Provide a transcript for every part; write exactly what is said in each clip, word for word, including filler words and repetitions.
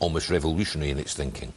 almost revolutionary in its thinking.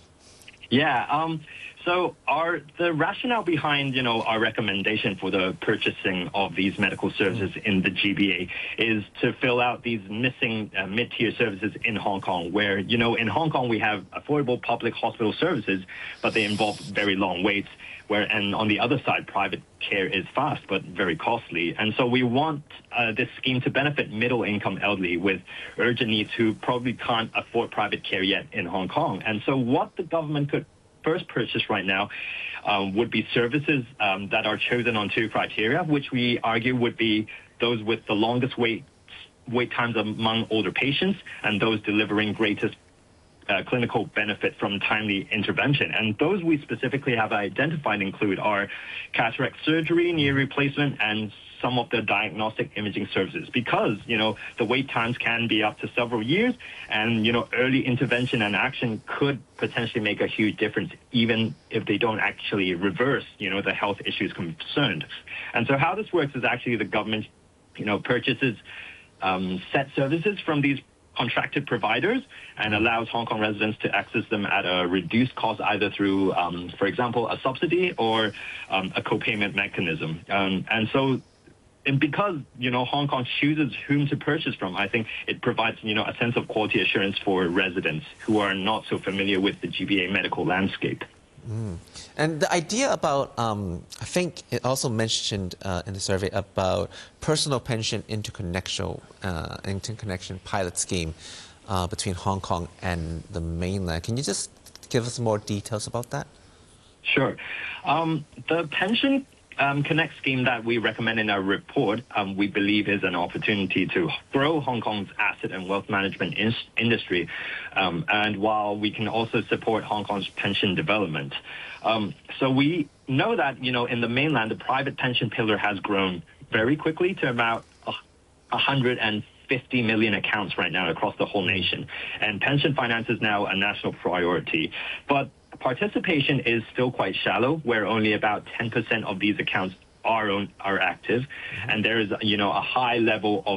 Yeah. Um, so our the rationale behind, you know, our recommendation for the purchasing of these medical services mm. in the G B A is to fill out these missing uh, mid-tier services in Hong Kong, where, you know, in Hong Kong we have affordable public hospital services, but they involve very long waits. Where, and on the other side, private care is fast but very costly. And so we want uh, this scheme to benefit middle-income elderly with urgent needs who probably can't afford private care yet in Hong Kong. And so what the government could first purchase right now um, would be services um, that are chosen on two criteria, which we argue would be those with the longest wait, wait times among older patients and those delivering greatest Uh, clinical benefit from timely intervention. And those we specifically have identified include our cataract surgery, knee replacement, and some of the diagnostic imaging services. Because, you know, the wait times can be up to several years, and, you know, early intervention and action could potentially make a huge difference, even if they don't actually reverse, you know, the health issues concerned. And so how this works is actually the government, you know, purchases um, set services from these contracted providers and allows Hong Kong residents to access them at a reduced cost, either through, um, for example, a subsidy or um, a co-payment mechanism. Um, and so, and because, you know, Hong Kong chooses whom to purchase from, I think it provides, you know, a sense of quality assurance for residents who are not so familiar with the G B A medical landscape. Mm. And the idea about, um, I think it also mentioned uh, in the survey about personal pension interconnection, uh, interconnection pilot scheme uh, between Hong Kong and the mainland. Can you just give us more details about that? Sure. Um, the pension Um, Connect scheme that we recommend in our report, um, we believe is an opportunity to grow Hong Kong's asset and wealth management in industry, um, and while we can also support Hong Kong's pension development. Um, so we know that, you know, in the mainland, the private pension pillar has grown very quickly to about one hundred fifty million accounts right now across the whole nation, and pension finance is now a national priority. But participation is still quite shallow, where only about ten percent of these accounts are own, are active, mm-hmm. and there is, you know, a high level of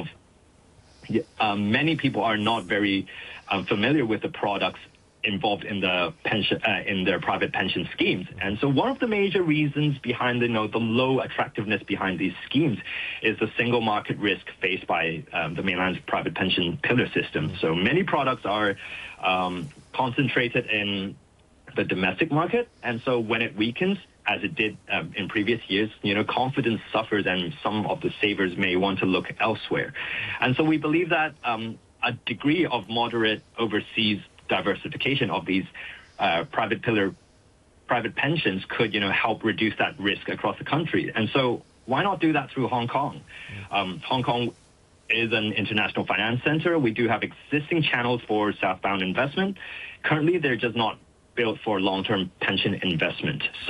um, many people are not very um, familiar with the products involved in the pension uh, in their private pension schemes. And so one of the major reasons behind the, you know, the low attractiveness behind these schemes is the single market risk faced by um, the mainland's private pension pillar system. So many products are um, concentrated in the domestic market, and so when it weakens, as it did um, in previous years, you know, confidence suffers, and some of the savers may want to look elsewhere. And so we believe that um, a degree of moderate overseas diversification of these uh, private pillar private pensions could, you know, help reduce that risk across the country. And so why not do that through Hong Kong? Um, Hong Kong is an international finance center. We do have existing channels for southbound investment. Currently, they're just not built for long-term pension investment. So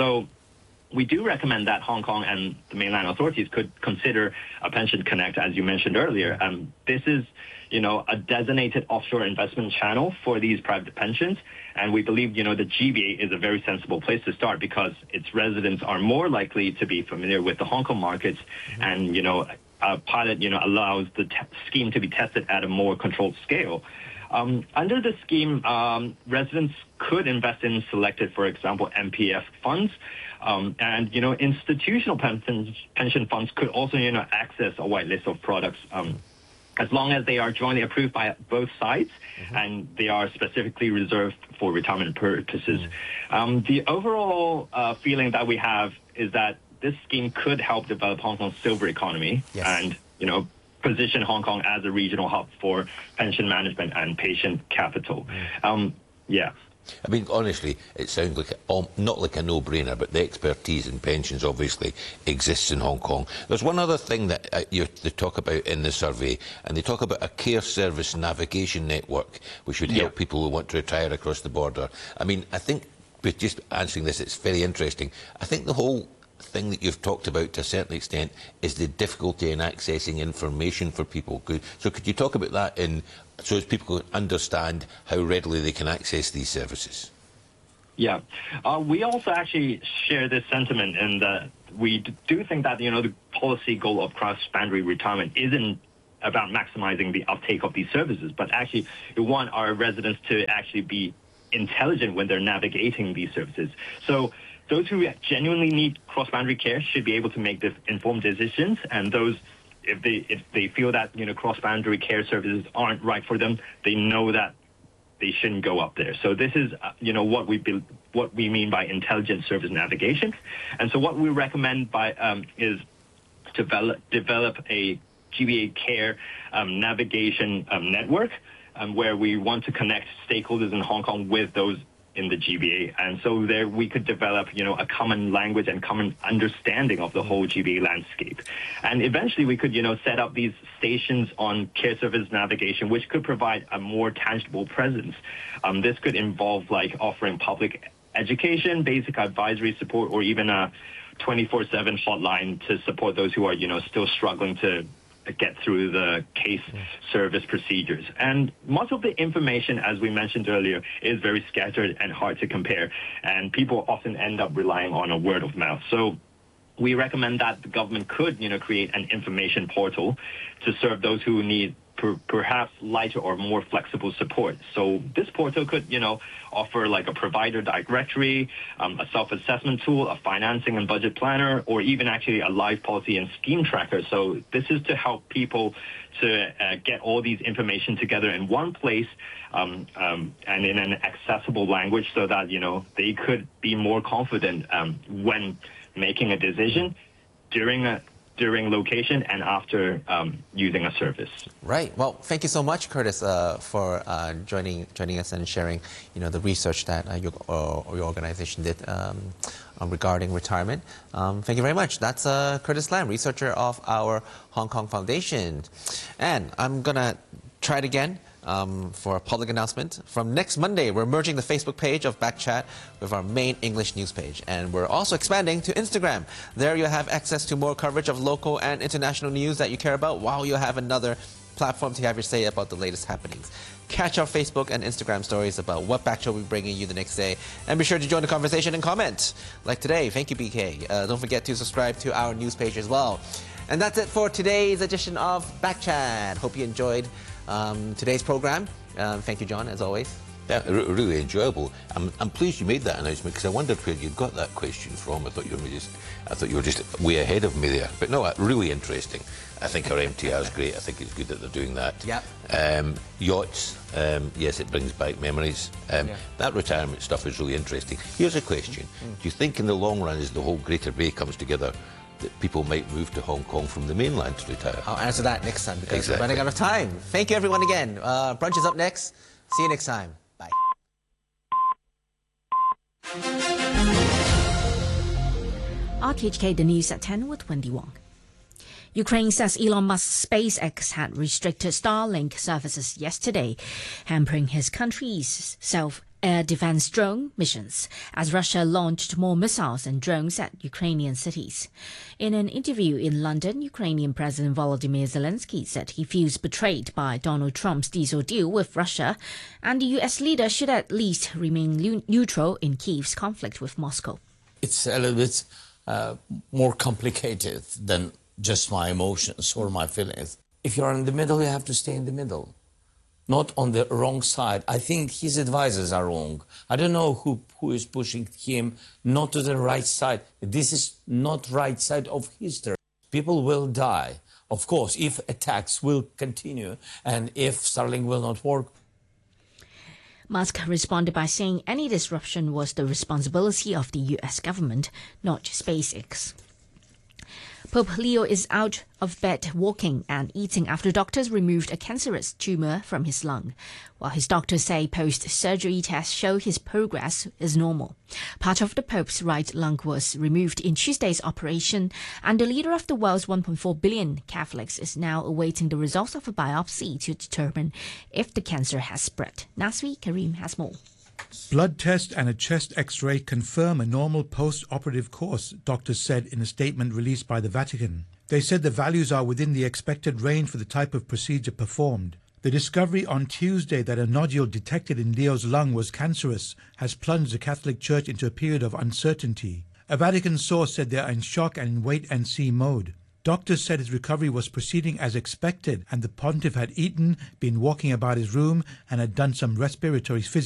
we do recommend that Hong Kong and the mainland authorities could consider a pension connect, as you mentioned earlier. Um, this is, you know, a designated offshore investment channel for these private pensions, and we believe, you know, the G B A is a very sensible place to start because its residents are more likely to be familiar with the Hong Kong markets, mm-hmm. and, you know, a pilot, you know, allows the scheme to be tested at a more controlled scale. Um, under the scheme, um, residents could invest in selected, for example, M P F funds, um, and, you know, institutional pension, pension funds could also, you know, access a wide list of products um, as long as they are jointly approved by both sides, mm-hmm. and they are specifically reserved for retirement purposes. Mm-hmm. Um, the overall uh, feeling that we have is that this scheme could help develop Hong Kong's silver economy, yes. and, you know, position Hong Kong as a regional hub for pension management and patient capital. Um, yeah. I mean, honestly, it sounds like a, um, not like a no-brainer, but the expertise in pensions obviously exists in Hong Kong. There's one other thing that uh, you, they talk about in the survey, and they talk about a care service navigation network, which would help yeah. people who want to retire across the border. I mean, I think, with just answering this, it's very interesting. I think the whole thing that you've talked about to a certain extent is the difficulty in accessing information for people. So could you talk about that in, so as people can understand how readily they can access these services? Yeah, uh, we also actually share this sentiment, and uh, we do think that, you know, the policy goal of cross-boundary retirement isn't about maximizing the uptake of these services, but actually we want our residents to actually be intelligent when they're navigating these services. So those who genuinely need cross-boundary care should be able to make this informed decisions, and those if they if they feel that you know cross-boundary care services aren't right for them, they know that they shouldn't go up there. So this is uh, you know what we be, what we mean by intelligent service navigation, and so what we recommend by um, is develop develop a G B A Care um, navigation um, network, um, where we want to connect stakeholders in Hong Kong with those in the G B A. And so there we could develop, you know, a common language and common understanding of the whole G B A landscape. And eventually we could, you know, set up these stations on care service navigation, which could provide a more tangible presence. Um, this could involve like offering public education, basic advisory support, or even a twenty-four seven hotline to support those who are, you know, still struggling to get through the case service procedures. And much of the information, as we mentioned earlier, is very scattered and hard to compare. And people often end up relying on a word of mouth. So we recommend that the government could, you know, create an information portal to serve those who need per, perhaps lighter or more flexible support. So this portal could, you know, offer like a provider directory, um, a self-assessment tool, a financing and budget planner, or even actually a live policy and scheme tracker. So this is to help people to uh, get all these information together in one place um, um, and in an accessible language, so that, you know, they could be more confident um, when making a decision during a during location and after um, using a service. Right. Well, thank you so much, Curtis, uh, for uh, joining joining us and sharing, you know, the research that uh, your, uh, your organization did um, um, regarding retirement. Um, thank you very much. That's uh, Curtis Lam, researcher of our Hong Kong Foundation. And I'm going to try it again. Um, for a public announcement. From next Monday, we're merging the Facebook page of Backchat with our main English news page. And we're also expanding to Instagram. There you'll have access to more coverage of local and international news that you care about, while you'll have another platform to have your say about the latest happenings. Catch our Facebook and Instagram stories about what Backchat will be bringing you the next day. And be sure to join the conversation and comment. Like today. Thank you, B K. Uh, don't forget to subscribe to our news page as well. And that's it for today's edition of Backchat. Hope you enjoyed Um, today's program. Um, thank you, John, as always. Yeah, really enjoyable. I'm, I'm pleased you made that announcement, because I wondered where you got that question from. I thought you were just, I thought you were just way ahead of me there. But no, really interesting. I think our M T R is great. I think it's good that they're doing that. Yep. Um, yachts, um, yes, it brings back memories. Um, yeah. That retirement stuff is really interesting. Here's a question: mm-hmm. Do you think, in the long run, as the whole Greater Bay comes together, that people might move to Hong Kong from the mainland to retire? I'll answer that next time, because exactly. we're running out of time. Thank you, everyone, again. Uh, brunch is up next. See you next time. Bye. R T H K, the news at ten with Wendy Wong. Ukraine says Elon Musk's SpaceX had restricted Starlink services yesterday, hampering his country's self-air defense drone missions, as Russia launched more missiles and drones at Ukrainian cities. In an interview in London, Ukrainian President Volodymyr Zelensky said he feels betrayed by Donald Trump's diesel deal with Russia, and the U S leader should at least remain neutral in Kyiv's conflict with Moscow. It's a little bit uh, more complicated than just my emotions or my feelings. If you're in the middle, you have to stay in the middle, not on the wrong side. I think his advisors are wrong. I don't know who, who is pushing him not to the right side. This is not right side of history. People will die. Of course, if attacks will continue and if Starlink will not work. Musk responded by saying any disruption was the responsibility of the U S government, not SpaceX. Pope Leo is out of bed walking and eating after doctors removed a cancerous tumour from his lung, while his doctors say post-surgery tests show his progress is normal. Part of the Pope's right lung was removed in Tuesday's operation, and the leader of the world's one point four billion Catholics is now awaiting the results of a biopsy to determine if the cancer has spread. Nasri Karim has more. Blood test and a chest X-ray confirm a normal post-operative course, doctors said in a statement released by the Vatican. They said the values are within the expected range for the type of procedure performed. The discovery on Tuesday that a nodule detected in Leo's lung was cancerous has plunged the Catholic Church into a period of uncertainty. A Vatican source said they are in shock and in wait-and-see mode. Doctors said his recovery was proceeding as expected, and the pontiff had eaten, been walking about his room, and had done some respiratory physiotherapy.